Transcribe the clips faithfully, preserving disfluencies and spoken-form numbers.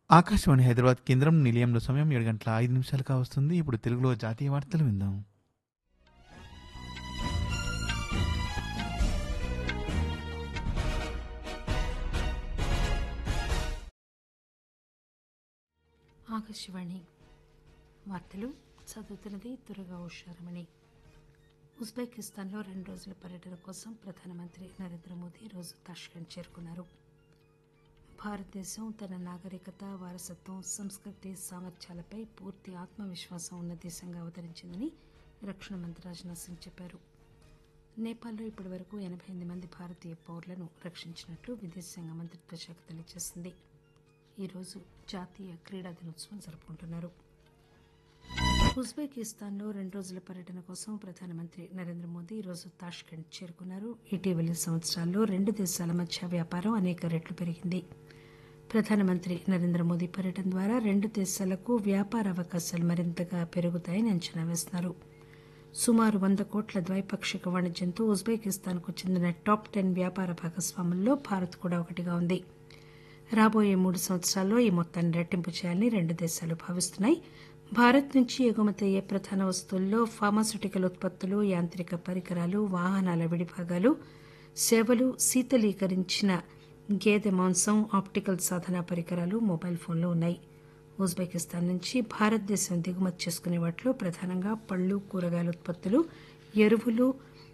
ఆకాశవాణి హైదరాబాద్ కేంద్రం నిలయంలో సమయం ఏడు గంటల ఐదు నిమిషాలు కావస్తుంది. ఇప్పుడు తెలుగులో జాతీయ వార్తలు విందాం. ఆకాశవాణి వార్తలు చదువుతున్నది దుర్గా ఉషారమణి. ఉజ్బెకిస్తాన్లో రెండు రోజుల పర్యటన కోసం ప్రధానమంత్రి నరేంద్ర మోదీ ఈరోజు తాష్కెంట్ చేరుకున్నారు. భారతదేశం తన నాగరికత, వారసత్వం, సంస్కృతి, సామర్థ్యాలపై పూర్తి ఆత్మవిశ్వాసం ఉన్న దేశంగా అవతరించిందని రక్షణ మంత్రి రాజ్నాథ్ సింగ్ చెప్పారు. నేపాల్లో ఇప్పటి వరకు ఎనభై ఎనిమిది మంది భారతీయ పౌరులను రక్షించినట్లు విదేశాంగ మంత్రిత్వ శాఖ తెలియజేసింది. ఈరోజు జాతీయ క్రీడా దినోత్సవం జరుపుకుంటున్నారు. ఉజ్బెకిస్తాన్లో రెండు రోజుల పర్యటన కోసం ప్రధానమంత్రి నరేంద్ర మోదీ ఈరోజు తాష్కెంట్ చేరుకున్నారు. ఇటీవలి సంవత్సరాల్లో రెండు దేశాల మధ్య వ్యాపారం అనేక రెట్లు పెరిగింది. ప్రధానమంత్రి నరేంద్ర మోదీ పర్యటన ద్వారా రెండు దేశాలకు వ్యాపార అవకాశాలు మరింతగా పెరుగుతాయని అంచనా వేస్తున్నారు. సుమారు వంద కోట్ల ద్వైపాక్షిక వాణిజ్యంతో ఉజ్బెకిస్తాన్కు చెందిన టాప్ టెన్ వ్యాపార భాగస్వాముల్లో భారత్ కూడా ఒకటిగా ఉంది. రాబోయే మూడు సంవత్సరాల్లో ఈ మొత్తాన్ని రెట్టింపు చేయాలని రెండు దేశాలు భావిస్తున్నాయి. భారత్ నుంచి ఎగుమతి అయ్యే ప్రధాన వస్తువుల్లో ఫార్మాస్యూటికల్ ఉత్పత్తులు, యాంత్రిక పరికరాలు, వాహనాల విడిభాగాలు, సేవలు, శీతలీకరించిన గేదె మాంసం, ఆప్టికల్ సాధన పరికరాలు, మొబైల్ ఫోన్లు ఉన్నాయి. ఉజ్బెకిస్తాన్ నుంచి భారతదేశం దిగుమతి చేసుకునే వాటిలో ప్రధానంగా పళ్లు, కూరగాయల ఉత్పత్తులు, ఎరువులు,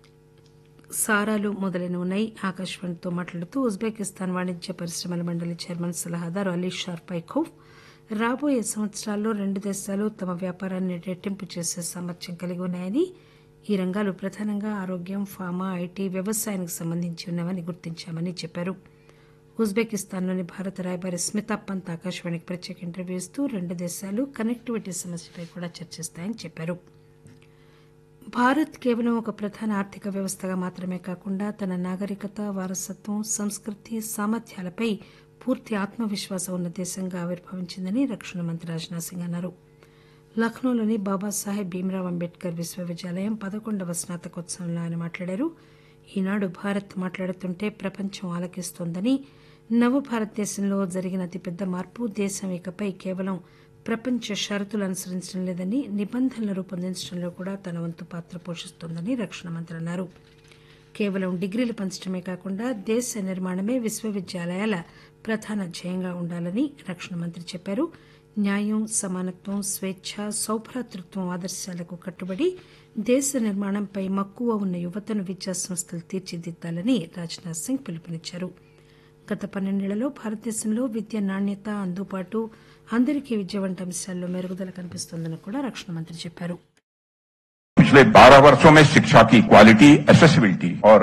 సారాలు మొదలైనవి ఉన్నాయి. ఆకాశవాణితో మాట్లాడుతూ ఉజ్బెకిస్తాన్ వాణిజ్య పరిశ్రమల మండలి చైర్మన్ సలహాదారు అలీ షార్పైఖోవ్ రాబోయే సంవత్సరాల్లో రెండు దేశాలు తమ వ్యాపారాన్ని రెట్టింపు చేసే సామర్థ్యం కలిగి ఉన్నాయని, ఈ రంగాలు ప్రధానంగా ఆరోగ్యం, ఫార్మా, ఐటీ, వ్యవసాయానికి సంబంధించి ఉన్నవని గుర్తించామని చెప్పారు. ఉజ్బెకిస్తాన్లోని భారత రాయబారి స్మితా పంత్ ఆకాశవాణికి ప్రత్యేక ఇంటర్వ్యూ ఇస్తూ రెండు దేశాలు కనెక్టివిటీ సమస్యపై కూడా చర్చిస్తాయని చెప్పారు. భారత్ కేవలం ఒక ప్రధాన ఆర్థిక వ్యవస్థగా మాత్రమే కాకుండా తన నాగరికత, వారసత్వం, సంస్కృతి, సామర్థ్యాలపై పూర్తి ఆత్మవిశ్వాసం ఉన్న దేశంగా ఆవిర్భవించిందని రక్షణ మంత్రి రాజ్నాథ్ సింగ్ అన్నారు. లక్నోలోని బాబాసాహెబ్ భీమ్రావ్ అంబేద్కర్ విశ్వవిద్యాలయం పదకొండవ స్నాతకోత్సవంలో ఆయన మాట్లాడారు. ఈనాడు భారత్ మాట్లాడుతుంటే ప్రపంచం ఆలకిస్తోందని, నవ భారతదేశంలో జరిగిన అతిపెద్ద మార్పు దేశం ఇకపై కేవలం ప్రపంచ షరతులు అనుసరించడం లేదని, నిబంధనలు రూపొందించడంలో కూడా తన వంతు పాత్ర పోషిస్తోందని రక్షణ మంత్రి అన్నారు. కేవలం డిగ్రీలు పంచడమే కాకుండా దేశ నిర్మాణమే విశ్వవిద్యాలయాల ప్రధాన ధ్యేయంగా ఉండాలని రక్షణ మంత్రి చెప్పారు. న్యాయం, సమానత్వం, స్వేచ్ఛ, సౌభ్రాతృత్వం ఆదర్శాలకు కట్టుబడి దేశ నిర్మాణంపై మక్కువ ఉన్న యువతను విద్యా సంస్థలు తీర్చిదిద్దాలని రాజ్నాథ్ సింగ్ పిలుపునిచ్చారు. గత పన్నెండేళ్లలో భారతదేశంలో విద్య నాణ్యత, అందుబాటు, అందరికీ విద్య వంటి అంశాల్లో మెరుగుదల కనిపిస్తోందని కూడా రక్షణ మంత్రి చెప్పారు. पिछले बारह वर्षों में शिक्षा की क्वालिटी, एक्सेसिबिलिटी और